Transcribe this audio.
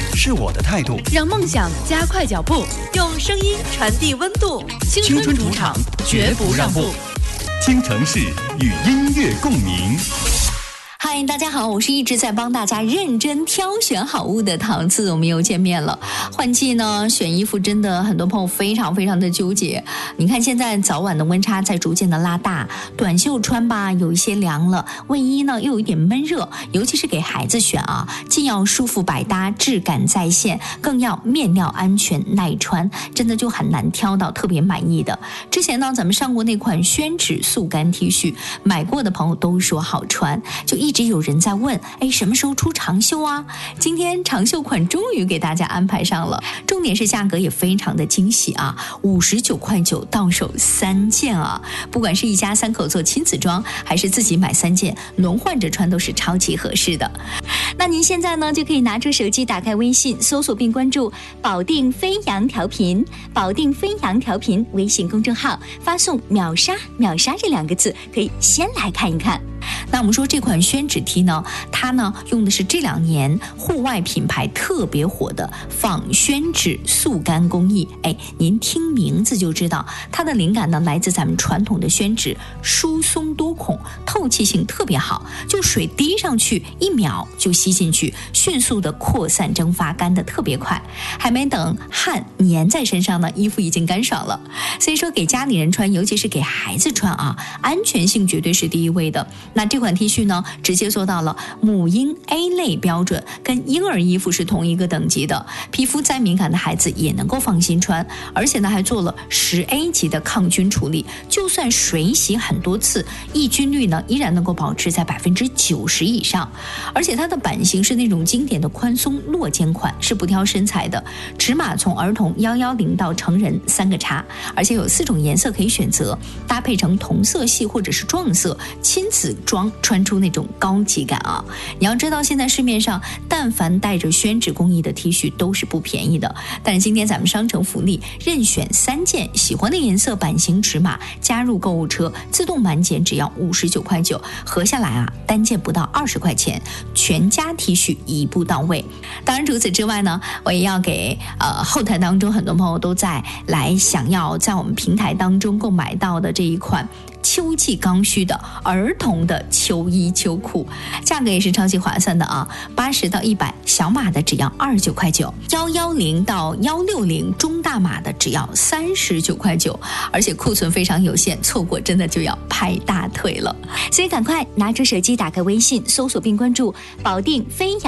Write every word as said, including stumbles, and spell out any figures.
是我的态度， 让梦想加快脚步， 用声音传递温度。 青春主场，绝不让步。 京城市与音乐共鸣。 嗨，大家好，我是一直在帮大家认真挑选好物的桃子，我们又见面了。换季呢，选衣服真的很多朋友非常非常的纠结。你看现在早晚的温差在逐渐的拉大，短袖穿吧有一些凉了，卫衣呢又有一点闷热，尤其是给孩子选啊，既要舒服百搭，质感在线，更要面料安全耐穿，真的就很难挑到特别满意的。之前呢，咱们上过那款宣纸速干 T 恤，买过的朋友都说好穿，就一直有人在问，哎，什么时候出长袖啊？今天长袖款终于给大家安排上了，重点是价格也非常的惊喜啊，五十九块九到手三件啊！不管是一家三口做亲子装，还是自己买三件轮换着穿，都是超级合适的。那您现在呢，就可以拿出手机，打开微信，搜索并关注保定飞扬调频，保定飞扬调频微信公众号，发送秒杀秒杀这两个字，可以先来看一看。那我们说这款宣纸 T 呢，它呢用的是这两年户外品牌特别火的仿宣纸速干工艺。哎，您听名字就知道，它的灵感呢来自咱们传统的宣纸，疏松多孔，透气性特别好，就水滴上去一秒就吸进去，迅速的扩散蒸发，干得特别快，还没等汗粘在身上呢，衣服已经干爽了。所以说给家里人穿，尤其是给孩子穿啊，安全性绝对是第一位的。那这款 T 恤呢，直接做到了母婴 A 类标准，跟婴儿衣服是同一个等级的，皮肤再敏感的孩子也能够放心穿，而且呢还做了十 A 级的抗菌处理，就算水洗很多次，抑菌率呢依然能够保持在百分之九十以上。而且它的版型是那种经典的宽松落肩款，是不挑身材的，尺码从儿童一一零到成人三个叉，而且有四种颜色可以选择，搭配成同色系或者是撞色，亲子装穿出那种高级感啊！你要知道，现在市面上但凡带着宣纸工艺的 T 恤都是不便宜的。但是今天咱们商城福利，任选三件，喜欢的颜色、版型、尺码，加入购物车，自动满减，只要五十九块九，合下来啊，单件不到二十块钱，全家 T 恤一步到位。当然，除此之外呢，我也要给呃后台当中很多朋友都在来想要在我们平台当中购买到的这一款秋季刚需的儿童的秋衣秋裤，价格也是超级划算的啊，八十到一百小码的只要二十九块九，幺幺零到幺六零中大码的只要三十九块九，而且库存非常有限，错过真的就要拍大腿了。所以赶快拿出手机，打开微信，搜索并关注保定飞扬